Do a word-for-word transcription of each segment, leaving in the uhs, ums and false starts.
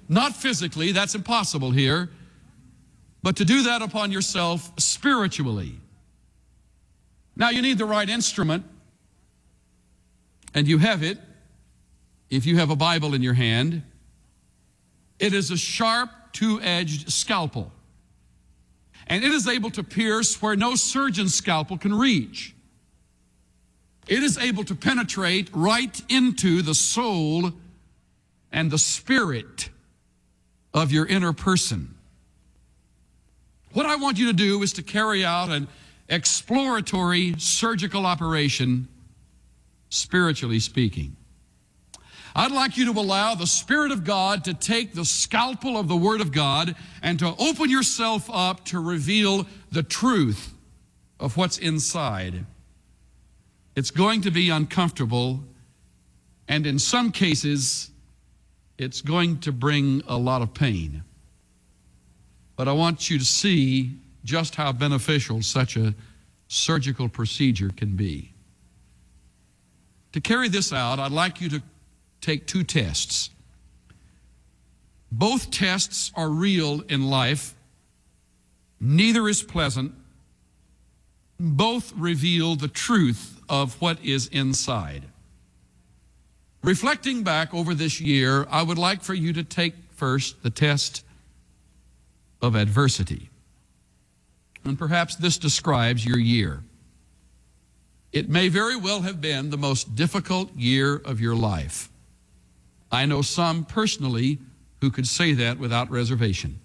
Not physically, that's impossible here, but to do that upon yourself spiritually. Now you need the right instrument, and you have it if you have a Bible in your hand. It is a sharp, two-edged scalpel, and it is able to pierce where no surgeon's scalpel can reach. It is able to penetrate right into the soul and the spirit of your inner person. What I want you to do is to carry out an exploratory surgical operation, spiritually speaking. I'd like you to allow the Spirit of God to take the scalpel of the Word of God and to open yourself up to reveal the truth of what's inside. It's going to be uncomfortable, and in some cases, it's going to bring a lot of pain. But I want you to see just how beneficial such a surgical procedure can be. To carry this out, I'd like you to take two tests. Both tests are real in life. Neither is pleasant. Both reveal the truth of what is inside. Reflecting back over this year, I would like for you to take first the test of adversity. And perhaps this describes your year. It may very well have been the most difficult year of your life. I know some personally who could say that without reservation.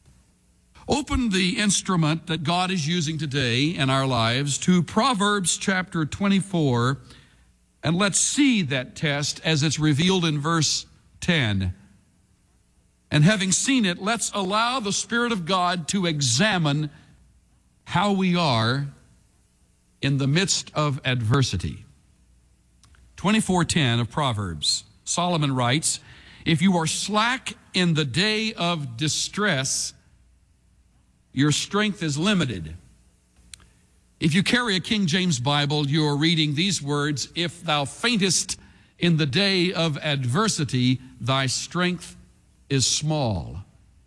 Open the instrument that God is using today in our lives to Proverbs chapter twenty-four, and let's see that test as it's revealed in verse ten. And having seen it, let's allow the Spirit of God to examine how we are in the midst of adversity. twenty-four ten of Proverbs. Solomon writes, "If you are slack in the day of distress, your strength is limited." If you carry a King James Bible, you are reading these words, "If thou faintest in the day of adversity, thy strength is small."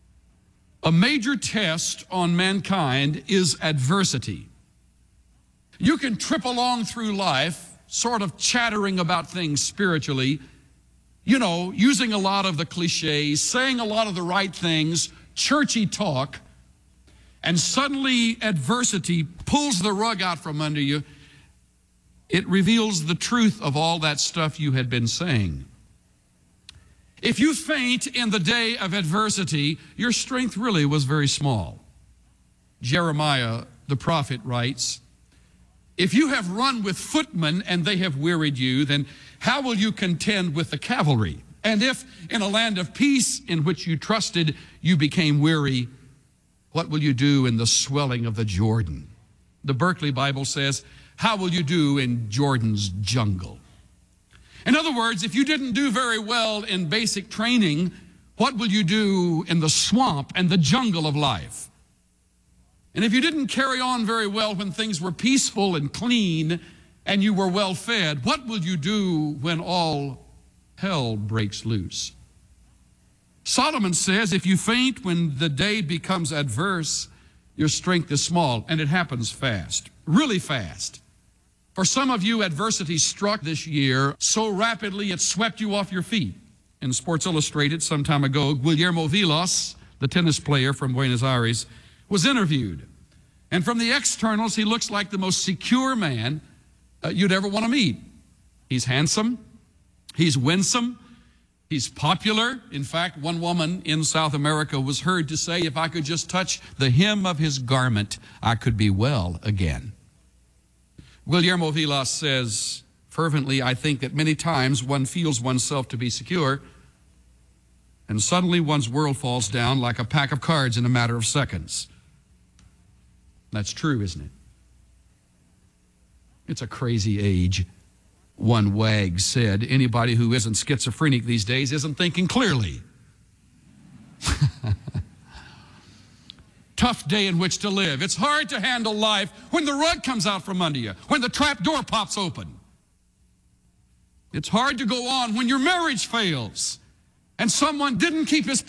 A major test on mankind is adversity. You can trip along through life, sort of chattering about things spiritually, you know, using a lot of the cliches, saying a lot of the right things, churchy talk, and suddenly adversity pulls the rug out from under you. It reveals the truth of all that stuff you had been saying. If you faint in the day of adversity, your strength really was very small. Jeremiah, the prophet, writes, "If you have run with footmen and they have wearied you, then how will you contend with the cavalry? And if in a land of peace in which you trusted you became weary, what will you do in the swelling of the Jordan?" The Berkeley Bible says, "How will you do in Jordan's jungle?" In other words, if you didn't do very well in basic training, what will you do in the swamp and the jungle of life? And if you didn't carry on very well when things were peaceful and clean and you were well fed, what will you do when all hell breaks loose? Solomon says, if you faint when the day becomes adverse, your strength is small, and it happens fast, really fast. For some of you, adversity struck this year so rapidly it swept you off your feet. In Sports Illustrated some time ago, Guillermo Vilas, the tennis player from Buenos Aires, was interviewed. And from the externals, he looks like the most secure man uh, you'd ever want to meet. He's handsome. He's winsome. He's popular. In fact, one woman in South America was heard to say, "If I could just touch the hem of his garment, I could be well again." Guillermo Vilas says fervently, "I think that many times one feels oneself to be secure, and suddenly one's world falls down like a pack of cards in a matter of seconds." That's true, isn't it? It's a crazy age. One wag said, "Anybody who isn't schizophrenic these days isn't thinking clearly." Tough day in which to live. It's hard to handle life when the rug comes out from under you, when the trap door pops open. It's hard to go on when your marriage fails and someone didn't keep his